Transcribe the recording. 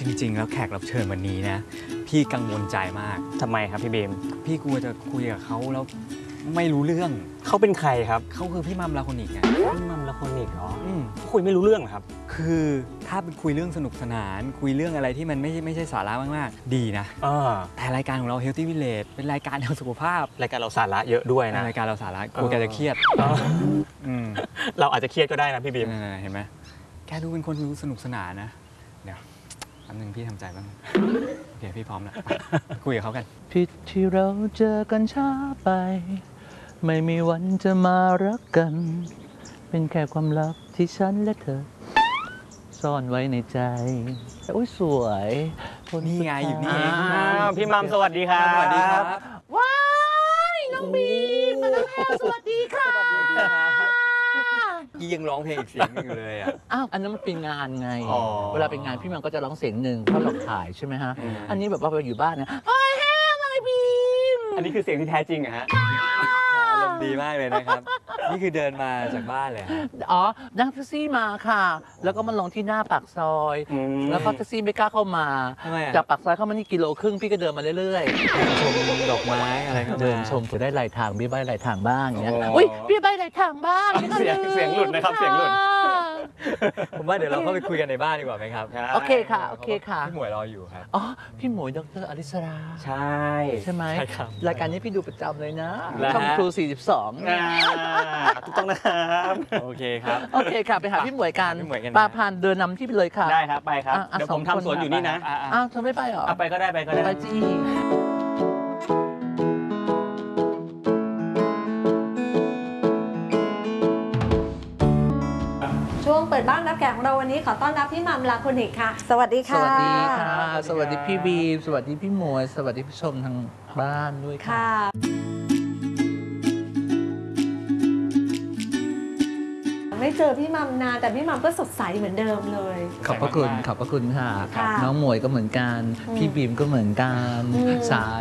ริงๆแล้วแขกรับเชิญวันนี้นะพี่กังวลใจมากทำไมครับพี่เบมพี่กลัวจะคุยกับเขาแล้วไม่รู้เรื่องเขาเป็นใครครับเขาคือพี่มัมลาโคนิกไงพี่มัมลาโคนิกเหรอเขาคุยไม่รู้เรื่องครับคือถ้าเป็นคุยเรื่องสนุกสนานคุยเรื่องอะไรที่มันไม่ใช่สาระมากๆดีนะแต่รายการของเรา Healthy Village เป็นรายการทางสุขภาพรายการเราสาระเยอะด้วยนะรายการเราสาระกลัวแกจะเครียดเราอาจจะเครียดก็ได้นะพี่เบมเห็นไหมแกดูเป็นคนดูสนุกสนานนะเดี๋ยวอันนึงพี่ทำใจบ้างโอเคพี่พร้อมแล้วคุยกับเขากันผิดที่เราเจอกันช้าไปไม่มีวันจะมารักกันเป็นแค่ความลับที่ฉันและเธอซ่อนไว้ในใจอุ้ยสวยนี่ไงอยู่นี่เองพี่มัมสวัสดีครับสวัสดีครับว้ายน้องบีมมาแล้วสวัสดีค่ะยี่ยังร้องเพลงอีกเสียงนึงอยู่เลยอ่ะอ้าวอันนั้นมันเป็นงานไงเวลาเป็นงานพี่มัมก็จะร้องเสียงหนึ่งเพราะเราถ่ายใช่ไหมฮะอันนี้แบบว่าไปอยู่บ้านนะโอ้ยแห้งอะไรบีมอันนี้คือเสียงที่แท้จริงอะฮะอารมณ์ดีมากเลยนะครับนี่คือเดินมาจากบ้านเลยอ๋อนั่งแท็กซี่มาค่ะแล้วก็มาลงที่หน้าปากซอยแล้วก็แท็กซี่ไม่กล้าเข้ามาจากปากซอยเข้ามานี่1 กิโลครึ่งพี่ก็เดินมาเรื่อยๆชมดอกไม้อะไรเดินชมจะได้ไหลทางพี่ใบไหลทางบ้างอย่างเงี้ยอุ้ยพี่ใบไหลทางบ้างเสียงหลุดนะครับเสียงหลุดผมว่าเดี๋ยวเราเข้าไปคุยกันในบ้านดีกว่าไหมครับโอเคค่ะโอเคค่ะพี่หมวยรออยู่ครับอ๋อพี่หมวยดรอลิสราใช่ไหมรายการนี้พี่ดูประจำเลยนะช่องครู42 ถูกต้องนะครับโอเคครับโอเคค่ะไปหาพี่หมวยกันปาพานเดินนำที่ไปเลยค่ะได้ครับไปครับเดี๋ยวผมทำสวนอยู่นี่นะอ้าวเธอไม่ไปเหรอไปก็ได้ไปก็ได้ไปจีช่วงเปิดบ้านรับแขกของเราวันนี้ขอต้อนรับพี่มัมลาโคนิกค่ะสวัสดีค่ะสวัสดีค่ะสวัสดีพี่บีมสวัสดีพี่หมวยสวัสดีผู้ชมทางบ้านด้วยค่ะไม่เจอพี่มัมนานแต่พี่มัมก็สดใสเหมือนเดิมเลยขอบพระคุณค่ะน้องหมวยก็เหมือนกันพี่บีมก็เหมือนกันสาย